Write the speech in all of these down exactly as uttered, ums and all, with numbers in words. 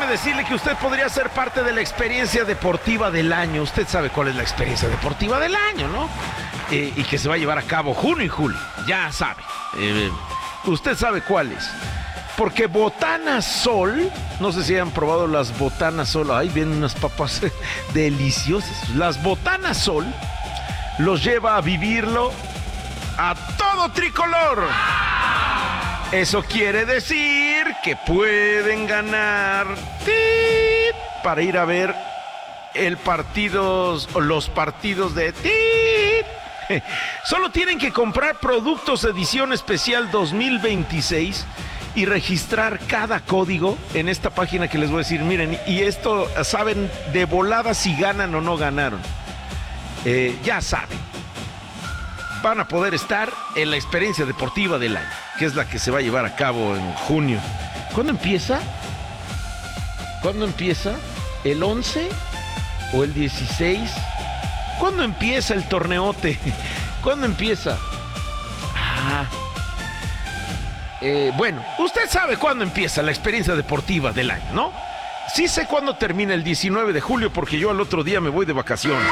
déjeme decirle que usted podría ser parte de la experiencia deportiva del año. Usted sabe cuál es la experiencia deportiva del año, ¿no? Eh, y que se va a llevar a cabo junio y julio. Ya sabe. Eh, usted sabe cuál es. Porque Botana Sol, no sé si han probado las Botana Sol. Ahí vienen unas papas deliciosas. Las Botana Sol los lleva a vivirlo a todo tricolor. Eso quiere decir que pueden ganar ¡tit! Para ir a ver el partido, los partidos de ¡tit! Solo tienen que comprar productos edición especial dos mil veintiséis y registrar cada código en esta página que les voy a decir. Miren, y esto saben de volada si ganan o no ganaron. Eh, ya saben. Van a poder estar en la experiencia deportiva del año, que es la que se va a llevar a cabo en junio. ¿Cuándo empieza? ¿Cuándo empieza? ¿El once o el dieciséis? ¿Cuándo empieza el torneote? ¿Cuándo empieza? Ah, eh, bueno, usted sabe cuándo empieza la experiencia deportiva del año, ¿no? Sí sé cuándo termina el diecinueve de julio porque yo al otro día me voy de vacaciones.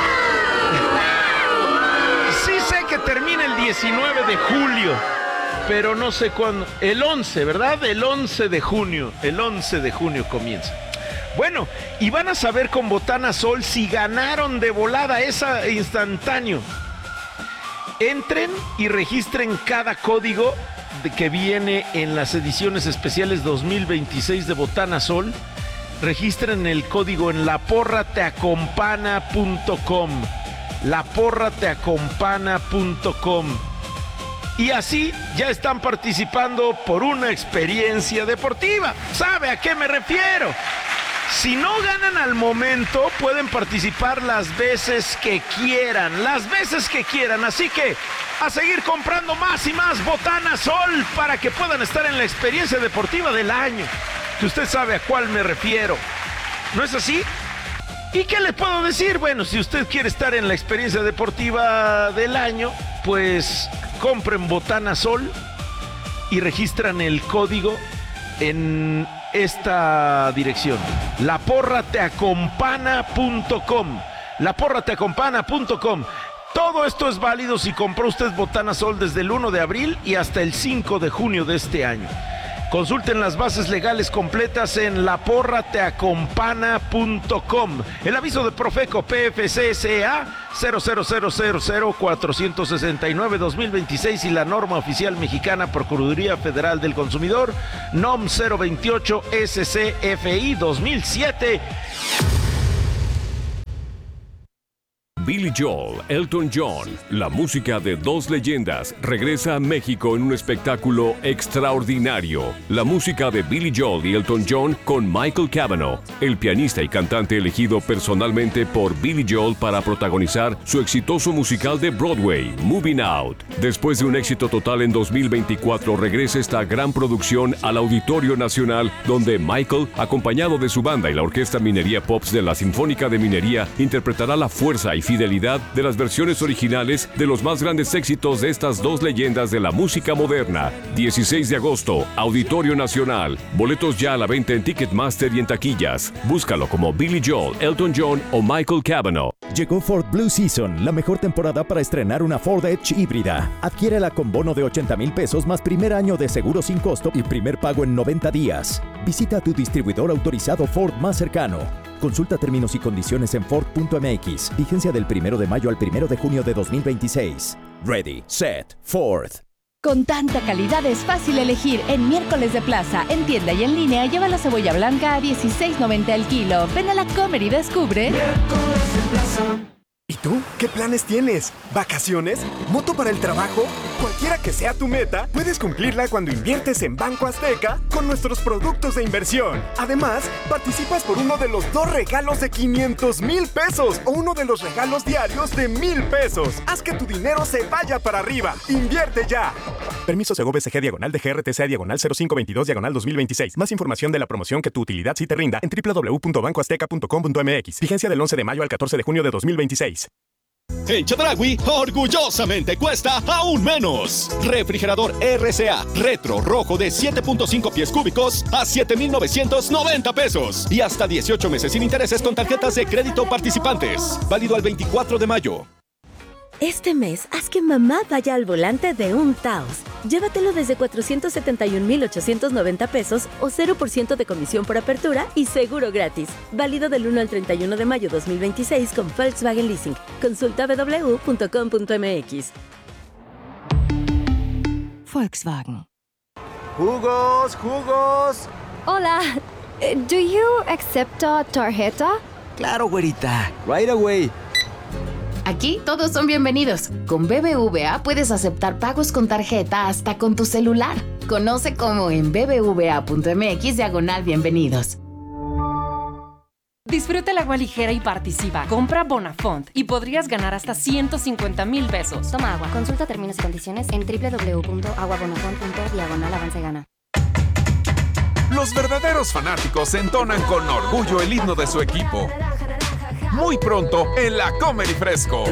Sí sé que termina el diecinueve de julio, pero no sé cuándo. El once, ¿verdad? El once de junio. El once de junio comienza. Bueno, y van a saber con Botana Sol si ganaron de volada, esa instantáneo. Entren y registren cada código de que viene en las ediciones especiales dos mil veintiséis de Botana Sol. Registren el código en la porra te acompana punto com. la porra te acompana punto com. Y así ya están participando por una experiencia deportiva. ¿Sabe a qué me refiero? Si no ganan al momento, pueden participar las veces que quieran, las veces que quieran. Así que a seguir comprando más y más Botana Sol para que puedan estar en la experiencia deportiva del año. Que usted sabe a cuál me refiero. ¿No es así? ¿Y qué le puedo decir? Bueno, si usted quiere estar en la experiencia deportiva del año, pues compren Botana Sol y registran el código en esta dirección, la porra te acompana punto com, la porra te acompana punto com. Todo esto es válido si compró usted Botana Sol desde el uno de abril y hasta el cinco de junio de este año. Consulten las bases legales completas en la porra te acompana punto com. El aviso de Profeco P F C S E A cero cero cero cero cero cuatrocientos sesenta y nueve dos mil veintiséis y la norma oficial mexicana Procuraduría Federal del Consumidor N O M cero veintiocho S C F I dos mil siete. Billy Joel, Elton John, la música de dos leyendas, regresa a México en un espectáculo extraordinario. La música de Billy Joel y Elton John con Michael Cavanaugh, el pianista y cantante elegido personalmente por Billy Joel para protagonizar su exitoso musical de Broadway, Moving Out. Después de un éxito total en dos mil veinticuatro, regresa esta gran producción al Auditorio Nacional, donde Michael, acompañado de su banda y la Orquesta Minería Pops de la Sinfónica de Minería, interpretará la fuerza y fidelidad de las versiones originales de los más grandes éxitos de estas dos leyendas de la música moderna. dieciséis de agosto, Auditorio Nacional. Boletos ya a la venta en Ticketmaster y en taquillas. Búscalo como Billy Joel, Elton John o Michael Cavanaugh. Llegó Ford Blue Season, la mejor temporada para estrenar una Ford Edge híbrida. Adquiérela con bono de ochenta mil pesos más primer año de seguro sin costo y primer pago en noventa días. Visita tu distribuidor autorizado Ford más cercano. Consulta términos y condiciones en Ford punto M X. Vigencia del primero de mayo al primero de junio de dos mil veintiséis. Ready, set, Ford. Con tanta calidad es fácil elegir. En Miércoles de Plaza, en tienda y en línea, lleva la cebolla blanca a dieciséis noventa el kilo. Ven a la Comer y descubre. Miércoles de Plaza. ¿Y tú? ¿Qué planes tienes? ¿Vacaciones? ¿Moto para el trabajo? Cualquiera que sea tu meta, puedes cumplirla cuando inviertes en Banco Azteca con nuestros productos de inversión. Además, participas por uno de los dos regalos de quinientos mil pesos o uno de los regalos diarios de mil pesos. Haz que tu dinero se vaya para arriba. ¡Invierte ya! Permiso Segov S G diagonal de G R T C diagonal cero cinco veintidós diagonal dos mil veintiséis. Más información de la promoción que tu utilidad sí te rinda en doble u doble u doble u punto banco azteca punto com punto m x. Vigencia del once de mayo al catorce de junio de dos mil veintiséis. En Chedraui, orgullosamente cuesta aún menos. Refrigerador R C A Retro Rojo de siete punto cinco pies cúbicos a siete mil novecientos noventa pesos. Y hasta dieciocho meses sin intereses con tarjetas de crédito participantes. Válido al veinticuatro de mayo. Este mes, haz que mamá vaya al volante de un Taos. Llévatelo desde cuatrocientos setenta y un mil ochocientos noventa pesos o cero por ciento de comisión por apertura y seguro gratis. Válido del uno al treinta y uno de mayo dos mil veintiséis con Volkswagen Leasing. Consulta w w w punto com punto m x. Volkswagen. ¡Jugos, jugos! Hola, ¿do you accept a tarjeta? Claro, güerita. Right away. Aquí todos son bienvenidos. Con B B V A puedes aceptar pagos con tarjeta hasta con tu celular. Conoce cómo en b b v a punto m x diagonal bienvenidos. Disfruta el agua ligera y participa. Compra Bonafont y podrías ganar hasta ciento cincuenta mil pesos. Toma agua. Consulta términos y condiciones en w w w punto aguabonafont punto diagonal avance gana. Los verdaderos fanáticos entonan con orgullo el himno de su equipo. Muy pronto en la Comedy Fresco.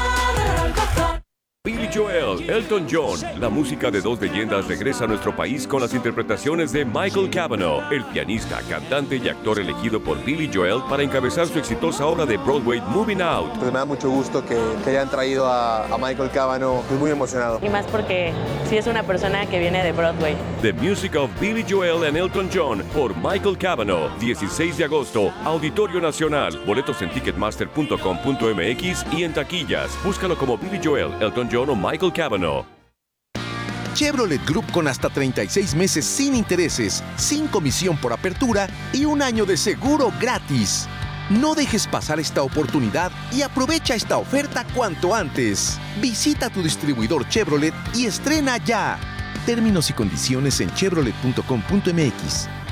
Billy Joel, Elton John, la música de dos leyendas regresa a nuestro país con las interpretaciones de Michael Cavanaugh, el pianista, cantante y actor elegido por Billy Joel para encabezar su exitosa obra de Broadway Moving Out. Pues me da mucho gusto que, que hayan traído a, a Michael Cavanaugh, estoy muy emocionado. Y más porque sí es una persona que viene de Broadway. The Music of Billy Joel and Elton John por Michael Cavanaugh, dieciséis de agosto, Auditorio Nacional. Boletos en ticketmaster punto com punto m x y en taquillas. Búscalo como Billy Joel, Elton John o Michael Cavanaugh. Chevrolet Group con hasta treinta y seis meses sin intereses, sin comisión por apertura y un año de seguro gratis. No dejes pasar esta oportunidad y aprovecha esta oferta cuanto antes. Visita tu distribuidor Chevrolet y estrena ya. Términos y condiciones en chevrolet punto com punto m x.